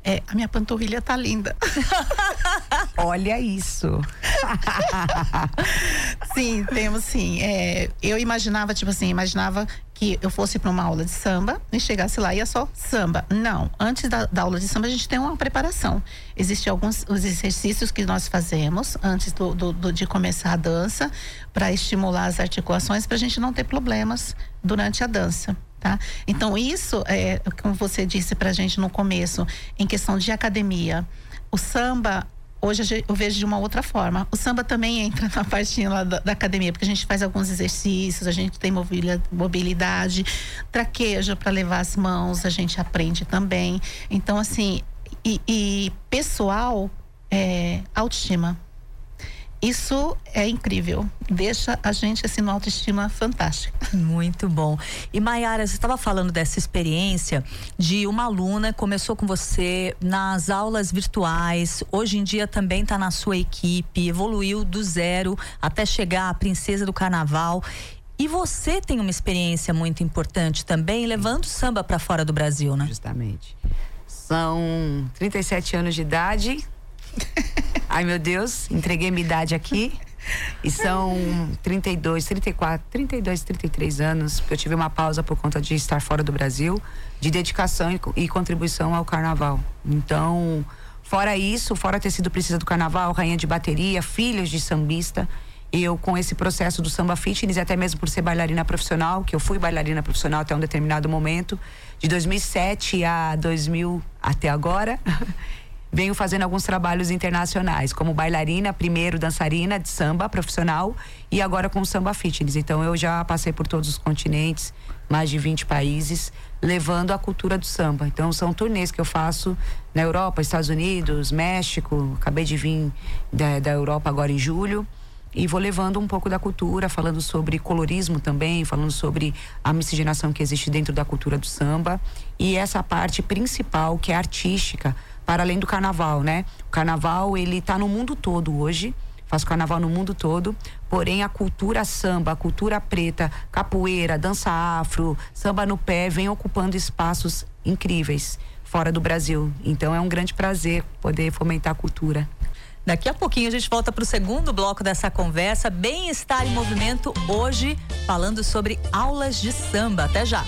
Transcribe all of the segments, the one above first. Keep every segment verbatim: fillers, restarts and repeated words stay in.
É, a minha panturrilha tá linda. Olha isso. Sim, temos sim. É, eu imaginava, tipo assim, imaginava que eu fosse para uma aula de samba e chegasse lá e ia só samba. Não, antes da, da aula de samba a gente tem uma preparação. Existem alguns os exercícios que nós fazemos antes do, do, do de começar a dança para estimular as articulações, para a gente não ter problemas durante a dança. Tá? Então isso, é, como você disse pra gente no começo, em questão de academia, o samba, hoje eu vejo de uma outra forma. O samba também entra na partinha lá da, da academia, porque a gente faz alguns exercícios, a gente tem mobilidade, traqueja para levar as mãos, a gente aprende também. Então assim, e, e pessoal, é, autoestima. Isso é incrível, deixa a gente assim numa autoestima fantástica. Muito bom. E Maiara, você estava falando dessa experiência de uma aluna, começou com você nas aulas virtuais, hoje em dia também está na sua equipe, evoluiu do zero até chegar à princesa do carnaval. E você tem uma experiência muito importante também, levando samba para fora do Brasil, né? Justamente. São trinta e sete anos de idade. Ai, meu Deus, entreguei minha idade aqui. E são trinta e dois, trinta e quatro, trinta e dois, trinta e três anos. Eu tive uma pausa por conta de estar fora do Brasil, de dedicação e, e contribuição ao carnaval. Então, fora isso, fora ter sido princesa do carnaval, rainha de bateria, filhos de sambista, eu com esse processo do samba fitness, e até mesmo por ser bailarina profissional, que eu fui bailarina profissional até um determinado momento, de dois mil e sete a dois mil até agora. Venho fazendo alguns trabalhos internacionais, como bailarina, primeiro dançarina de samba profissional e agora com samba fitness. Então eu já passei por todos os continentes, mais de vinte países, levando a cultura do samba. Então são turnês que eu faço na Europa, Estados Unidos, México, acabei de vir da, da Europa agora em julho. E vou levando um pouco da cultura, falando sobre colorismo também, falando sobre a miscigenação que existe dentro da cultura do samba. E essa parte principal, que é artística, para além do carnaval, né? O carnaval, ele tá no mundo todo hoje, faço carnaval no mundo todo, porém a cultura samba, a cultura preta, capoeira, dança afro, samba no pé, vem ocupando espaços incríveis fora do Brasil. Então é um grande prazer poder fomentar a cultura. Daqui a pouquinho a gente volta para o segundo bloco dessa conversa, Bem-Estar em Movimento, hoje falando sobre aulas de samba. Até já!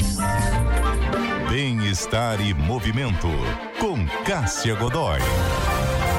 Bem-Estar e Movimento, com Cássia Godoy.